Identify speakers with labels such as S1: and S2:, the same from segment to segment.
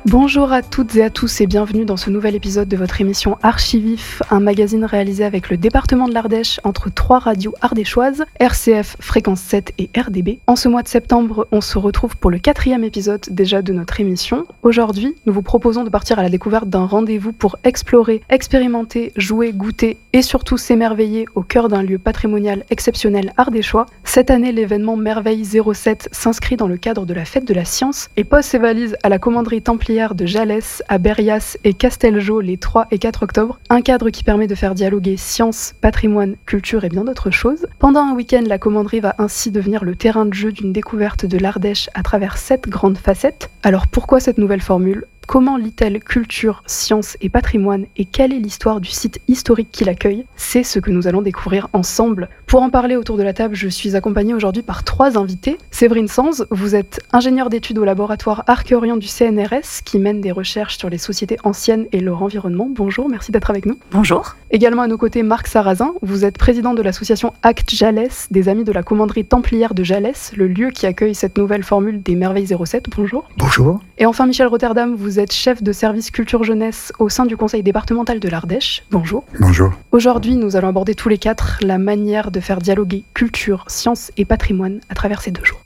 S1: Bonjour à toutes et à tous et bienvenue dans ce nouvel épisode de votre émission Archivif, un magazine réalisé avec le département de l'Ardèche entre 3 radios ardéchoises, RCF, Fréquence 7 et RDB. En ce mois de septembre, on se retrouve pour le 4e épisode déjà de notre émission. Aujourd'hui, nous vous proposons de partir à la découverte d'un rendez-vous pour explorer, expérimenter, jouer, goûter et surtout s'émerveiller au cœur d'un lieu patrimonial exceptionnel ardéchois. Cette année, l'événement Merveille 07 s'inscrit dans le cadre de la Fête de la Science et pose ses valises à la commanderie templière de Jalès, à Berrias et Castelgeau les 3 et 4 octobre, un cadre qui permet de faire dialoguer science, patrimoine, culture et bien d'autres choses. Pendant un week-end, la commanderie va ainsi devenir le terrain de jeu d'une découverte de l'Ardèche à travers 7 grandes facettes. Alors pourquoi cette nouvelle formule ? Comment lie-t-elle culture, science et patrimoine et quelle est l'histoire du site historique qui l'accueille ? C'est ce que nous allons découvrir ensemble. Pour en parler autour de la table, je suis accompagnée aujourd'hui par 3 invités. Séverine Sanz, vous êtes ingénieure d'études au laboratoire Archéorient du CNRS qui mène des recherches sur les sociétés anciennes et leur environnement. Bonjour, merci d'être avec nous.
S2: Bonjour.
S1: Également à nos côtés, Marc Sarrazin, vous êtes président de l'association Acte Jalès, des Amis de la commanderie templière de Jalès, le lieu qui accueille cette nouvelle formule des Merveilles 07. Bonjour.
S3: Bonjour.
S1: Et enfin Michel Rotterdam, vous êtes chef de service culture jeunesse au sein du conseil départemental de l'Ardèche. Bonjour.
S3: Bonjour.
S1: Aujourd'hui, nous allons aborder tous les 4 la manière de faire dialoguer culture, science et patrimoine à travers ces 2 jours.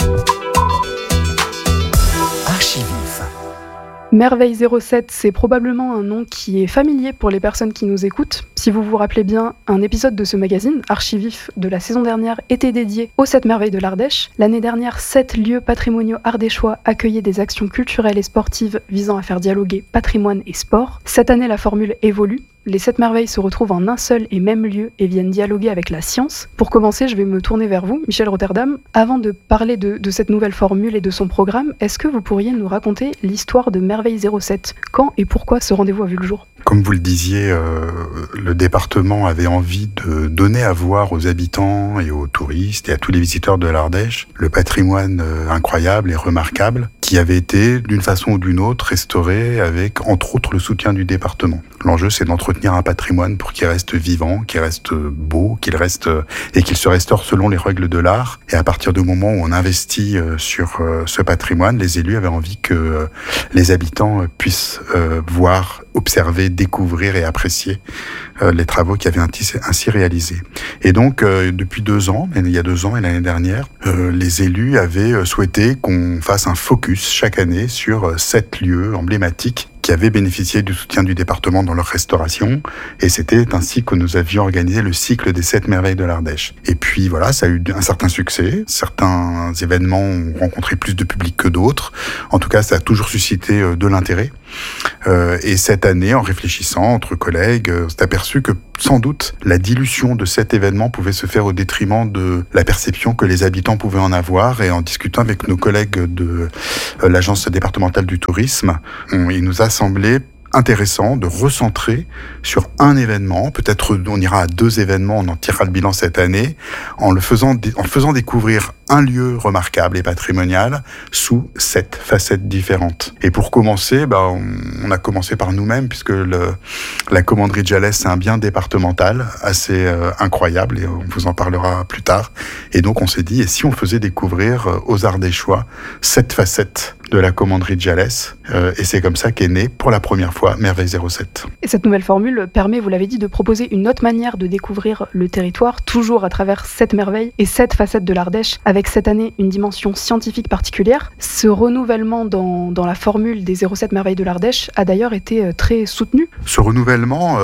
S3: Archivif.
S1: Merveille 07, c'est probablement un nom qui est familier pour les personnes qui nous écoutent. Si vous vous rappelez bien, un épisode de ce magazine, Archivif, de la saison dernière, était dédié aux 7 merveilles de l'Ardèche. L'année dernière, 7 lieux patrimoniaux ardéchois accueillaient des actions culturelles et sportives visant à faire dialoguer patrimoine et sport. Cette année, la formule évolue. Les 7 merveilles se retrouvent en un seul et même lieu et viennent dialoguer avec la science. Pour commencer, je vais me tourner vers vous, Michel Rotterdam. Avant de parler de cette nouvelle formule et de son programme, est-ce que vous pourriez nous raconter l'histoire de Merveille 07 ? Quand et pourquoi ce rendez-vous a vu le jour ?
S3: Comme vous le disiez, le département avait envie de donner à voir aux habitants et aux touristes et à tous les visiteurs de l'Ardèche le patrimoine incroyable et remarquable qui avait été, d'une façon ou d'une autre, restauré avec, entre autres, le soutien du département. L'enjeu, c'est d'entretenir un patrimoine pour qu'il reste vivant, qu'il reste beau, qu'il se restaure selon les règles de l'art. Et à partir du moment où on investit sur ce patrimoine, les élus avaient envie que les habitants puissent voir, observer, découvrir et apprécier les travaux qui avaient ainsi réalisés. Et donc, depuis 2 ans, il y a 2 ans et l'année dernière, les élus avaient souhaité qu'on fasse un focus chaque année sur 7 lieux emblématiques qui avaient bénéficié du soutien du département dans leur restauration, et c'était ainsi que nous avions organisé le cycle des 7 merveilles de l'Ardèche. Et puis voilà, ça a eu un certain succès, certains événements ont rencontré plus de public que d'autres, en tout cas ça a toujours suscité de l'intérêt, et cette année, en réfléchissant entre collègues, on s'est aperçu que sans doute la dilution de cet événement pouvait se faire au détriment de la perception que les habitants pouvaient en avoir, et en discutant avec nos collègues de l'agence départementale du tourisme, il nous a semblé intéressant de recentrer sur un événement, peut-être on ira à 2 événements, on en tirera le bilan cette année, en faisant découvrir un lieu remarquable et patrimonial sous 7 facettes différentes. Et pour commencer, on a commencé par nous-mêmes, puisque la commanderie de Jalès, c'est un bien départemental assez incroyable, et on vous en parlera plus tard. Et donc on s'est dit, et si on faisait découvrir aux Ardéchois 7 facettes de la commanderie de Jalès, et c'est comme ça qu'est née pour la première fois Merveille 07.
S1: Et cette nouvelle formule permet, vous l'avez dit, de proposer une autre manière de découvrir le territoire, toujours à travers 7 merveilles et 7 facettes de l'Ardèche, avec cette année une dimension scientifique particulière. Ce renouvellement dans la formule des 07 merveilles de l'Ardèche a d'ailleurs été très soutenu.
S3: Ce renouvellement,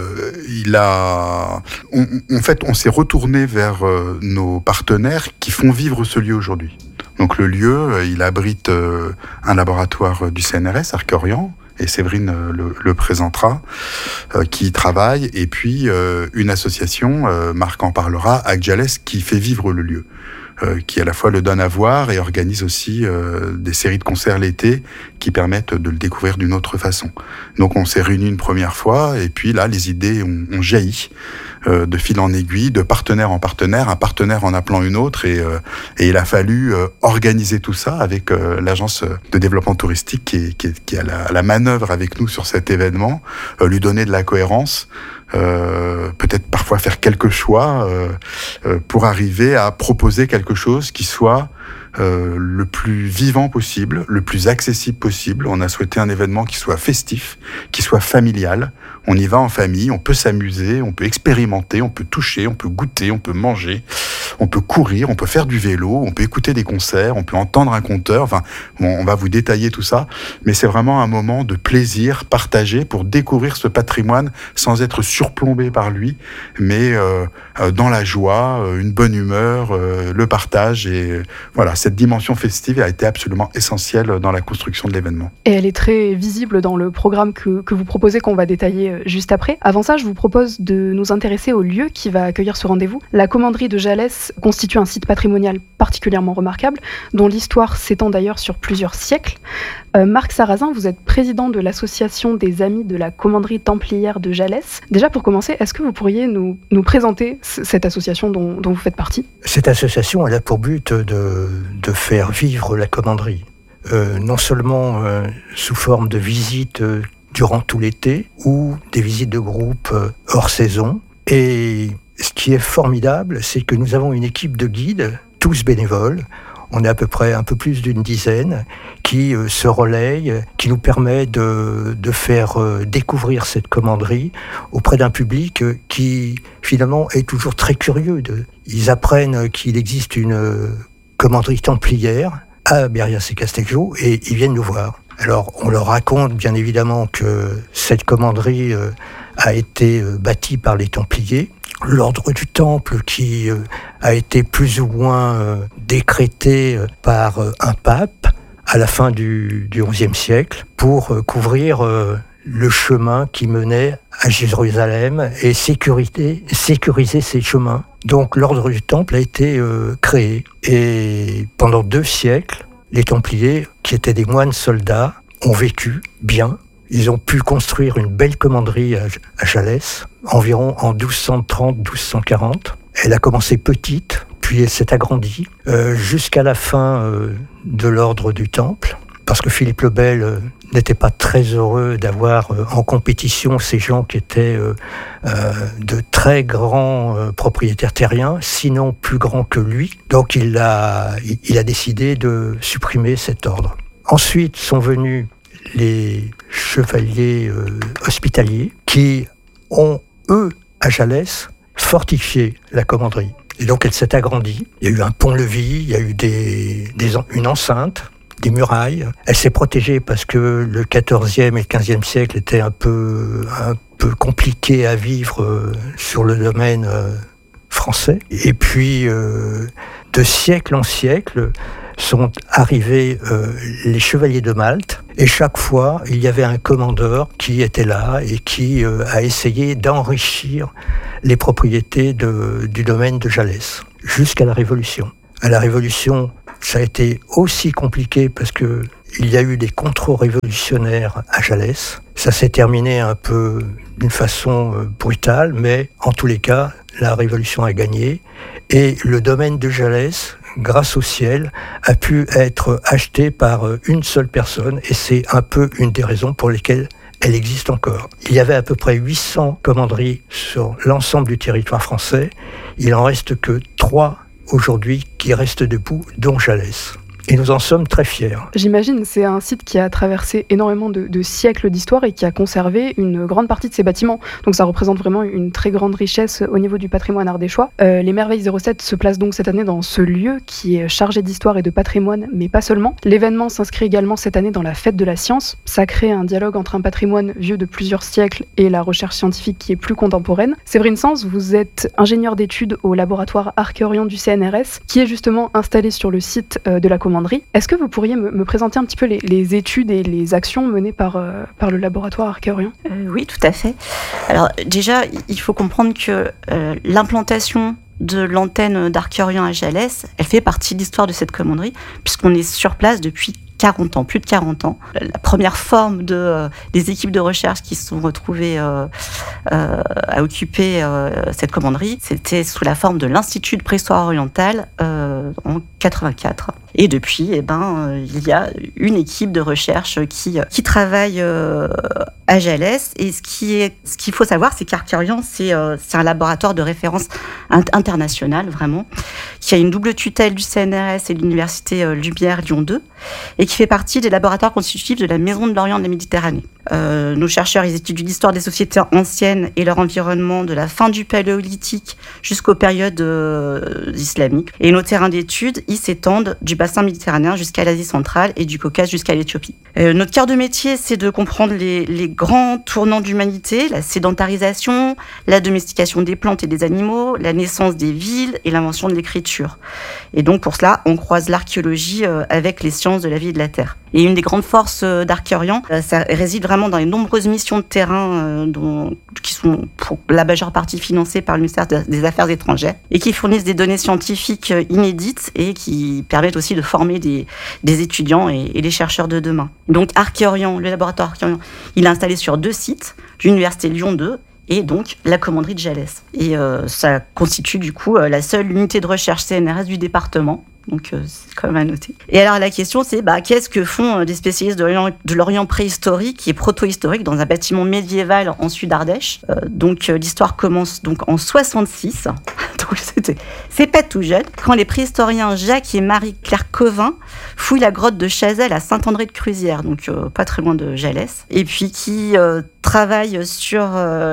S3: on s'est retourné vers nos partenaires qui font vivre ce lieu aujourd'hui. Donc le lieu, il abrite un laboratoire du CNRS, Archéorient, et Séverine le présentera, qui y travaille, et puis une association, Marc en parlera, Acte Jalès, qui fait vivre le lieu, qui à la fois le donne à voir et organise aussi des séries de concerts l'été qui permettent de le découvrir d'une autre façon. Donc on s'est réunis une première fois, et puis là les idées ont jailli de fil en aiguille, de partenaire en partenaire, un partenaire en appelant une autre, et il a fallu organiser tout ça avec l'agence de développement touristique qui est à la manœuvre avec nous sur cet événement, lui donner de la cohérence, peut-être parfois faire quelques choix pour arriver à proposer quelque chose qui soit le plus vivant possible, le plus accessible possible. On a souhaité un événement qui soit festif, qui soit familial. On y va en famille, on peut s'amuser, on peut expérimenter, on peut toucher, on peut goûter, on peut manger, on peut courir, on peut faire du vélo, on peut écouter des concerts, on peut entendre un conteur. Enfin, on va vous détailler tout ça, mais c'est vraiment un moment de plaisir partagé pour découvrir ce patrimoine sans être surplombé par lui, mais dans la joie, une bonne humeur, le partage. Et voilà, cette dimension festive a été absolument essentielle dans la construction de l'événement.
S1: Et elle est très visible dans le programme que vous proposez, qu'on va détailler juste après. Avant ça, je vous propose de nous intéresser au lieu qui va accueillir ce rendez-vous. La commanderie de Jalès constitue un site patrimonial particulièrement remarquable, dont l'histoire s'étend d'ailleurs sur plusieurs siècles. Marc Sarrazin, vous êtes président de l'association des Amis de la commanderie templière de Jalès. Déjà, pour commencer, est-ce que vous pourriez nous présenter cette association dont vous faites partie ?
S2: Cette association, elle a pour but de faire vivre la commanderie. Non seulement sous forme de visites durant tout l'été ou des visites de groupe hors saison. Et ce qui est formidable, c'est que nous avons une équipe de guides, tous bénévoles. On est à peu près un peu plus d'une dizaine qui se relayent, qui nous permet de faire découvrir cette commanderie auprès d'un public qui finalement est toujours très curieux. Ils apprennent qu'il existe une commanderie templière à Berrias-et-Casteljau et ils viennent nous voir. Alors, on leur raconte bien évidemment que cette commanderie a été bâtie par les Templiers. L'ordre du Temple qui a été plus ou moins décrété par un pape à la fin du XIe siècle pour couvrir le chemin qui menait à Jérusalem et sécuriser ces chemins. Donc, l'ordre du Temple a été créé. Et pendant 2 siècles, les Templiers, qui étaient des moines soldats, ont vécu bien. Ils ont pu construire une belle commanderie à Jalès, environ en 1230-1240. Elle a commencé petite, puis elle s'est agrandie, jusqu'à la fin de l'ordre du Temple, parce que Philippe le Bel n'était pas très heureux d'avoir en compétition ces gens qui étaient de très grands propriétaires terriens, sinon plus grands que lui. Donc il a décidé de supprimer cet ordre. Ensuite sont venus les chevaliers hospitaliers qui ont, eux, à Jalès, fortifié la commanderie. Et donc elle s'est agrandie. Il y a eu un pont-levis, il y a eu une enceinte, des murailles. Elle s'est protégée parce que le XIVe et le XVe siècle étaient un peu compliqués à vivre sur le domaine français. Et puis, de siècle en siècle, sont arrivés les chevaliers de Malte, et chaque fois, il y avait un commandeur qui était là et qui a essayé d'enrichir les propriétés du domaine de Jalès, jusqu'à la Révolution. À la Révolution, ça a été aussi compliqué parce que il y a eu des contre-révolutionnaires à Jalès. Ça s'est terminé un peu d'une façon brutale, mais en tous les cas, la Révolution a gagné, et le domaine de Jalès, grâce au ciel, a pu être acheté par une seule personne, et c'est un peu une des raisons pour lesquelles elle existe encore. Il y avait à peu près 800 commanderies sur l'ensemble du territoire français. Il en reste que 3 aujourd'hui qui restent debout, dont Jalès. Et nous en sommes très fiers.
S1: J'imagine, c'est un site qui a traversé énormément de siècles d'histoire et qui a conservé une grande partie de ses bâtiments. Donc ça représente vraiment une très grande richesse au niveau du patrimoine ardéchois. Les Merveilles 07 se placent donc cette année dans ce lieu qui est chargé d'histoire et de patrimoine, mais pas seulement. L'événement s'inscrit également cette année dans la fête de la science. Ça crée un dialogue entre un patrimoine vieux de plusieurs siècles et la recherche scientifique qui est plus contemporaine. Séverine Sens, vous êtes ingénieure d'études au laboratoire Arc-et-Orient du CNRS, qui est justement installé sur le site de la commanderie. Est-ce que vous pourriez me présenter un petit peu les études et les actions menées par le laboratoire Arc-et-Orient ?
S4: Oui, tout à fait. Alors déjà, il faut comprendre que l'implantation de l'antenne d'Arc-et-Orient à Jalès, elle fait partie de l'histoire de cette commanderie, puisqu'on est sur place depuis 40 ans, plus de 40 ans. La première forme des équipes de recherche qui se sont retrouvées à occuper cette commanderie, c'était sous la forme de l'Institut de préhistoire orientale en 84. Et depuis, il y a une équipe de recherche qui travaille à Jalès. Et ce qu'il faut savoir, c'est qu'Arcurian, c'est un laboratoire de référence international, vraiment, qui a une double tutelle du CNRS et de l'Université Lumière Lyon 2, et qui fait partie des laboratoires constitutifs de la Maison de l'Orient de la Méditerranée. Nos chercheurs, ils étudient l'histoire des sociétés anciennes et leur environnement de la fin du Paléolithique jusqu'aux périodes islamiques. Et nos terrains d'études, ils s'étendent du bassin méditerranéen jusqu'à l'Asie centrale et du Caucase jusqu'à l'Éthiopie. Notre cœur de métier, c'est de comprendre les grands tournants d'humanité, la sédentarisation, la domestication des plantes et des animaux, la naissance des villes et l'invention de l'écriture. Et donc pour cela, on croise l'archéologie avec les sciences de la vie et de la terre. Et une des grandes forces d'Arcurian, ça réside vraiment dans les nombreuses missions de terrain qui sont pour la majeure partie financées par le ministère des Affaires étrangères et qui fournissent des données scientifiques inédites et qui permettent aussi de former des étudiants et des chercheurs de demain. Donc Arcurian, le laboratoire Arcurian, il est installé sur 2 sites, l'Université Lyon 2 et donc la commanderie de Jalès. Et ça constitue du coup la seule unité de recherche CNRS du département. Donc, c'est quand même à noter. Et alors, la question, c'est qu'est-ce que font des spécialistes de l'Orient préhistorique et proto-historique dans un bâtiment médiéval en Sud-Ardèche. Donc, l'histoire commence donc en 66. Donc, c'est pas tout jeune. Quand les préhistoriens Jacques et Marie-Claire Covin fouillent la grotte de Chazelles à Saint-André-de-Cruzières, donc pas très loin de Jalès, et puis qui travaillent sur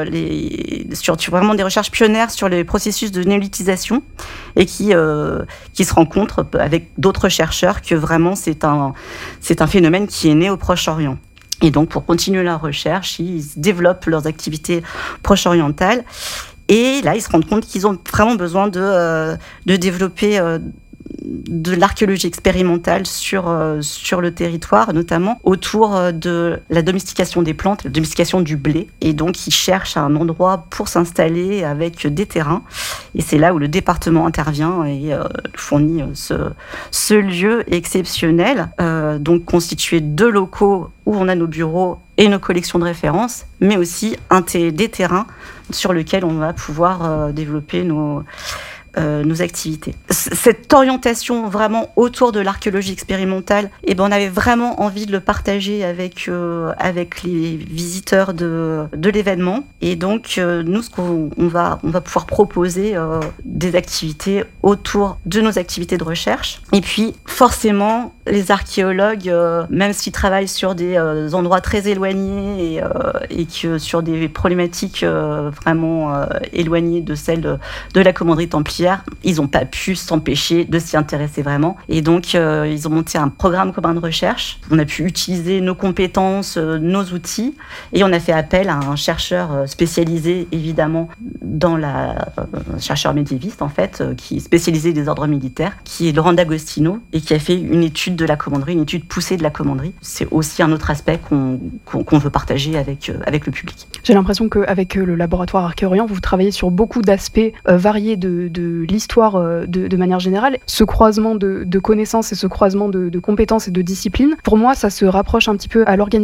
S4: vraiment des recherches pionnières sur les processus de néolithisation et qui se rencontrent avec d'autres chercheurs que vraiment c'est un phénomène qui est né au Proche-Orient. Et donc pour continuer leur recherche, ils développent leurs activités proche-orientales et là ils se rendent compte qu'ils ont vraiment besoin de développer de l'archéologie expérimentale sur le territoire, notamment autour de la domestication des plantes, la domestication du blé. Et donc, ils cherchent un endroit pour s'installer avec des terrains. Et c'est là où le département intervient et fournit ce lieu exceptionnel, donc constitué de locaux où on a nos bureaux et nos collections de référence, mais aussi des terrains sur lesquels on va pouvoir développer nos activités. Cette orientation vraiment autour de l'archéologie expérimentale, on avait vraiment envie de le partager avec les visiteurs de l'événement. Et donc, nous, on va pouvoir proposer des activités autour de nos activités de recherche. Et puis, forcément, les archéologues, même s'ils travaillent sur des endroits très éloignés et que sur des problématiques vraiment éloignées de celles de la commanderie templière, ils n'ont pas pu s'empêcher de s'y intéresser vraiment. Et donc, ils ont monté un programme commun de recherche. On a pu utiliser nos compétences, nos outils, et on a fait appel à un chercheur spécialisé, évidemment, dans chercheur médiéviste, en fait, qui est spécialisé des ordres militaires, qui est Laurent D'Agostino, et qui a fait une étude de la commanderie, une étude poussée de la commanderie. C'est aussi un autre aspect qu'on veut partager avec le public.
S1: J'ai l'impression qu'avec le laboratoire Archéorient, vous travaillez sur beaucoup d'aspects variés de l'histoire de manière générale. Ce croisement de connaissances et ce croisement de compétences et de disciplines, pour moi, ça se rapproche un petit peu à l'organisation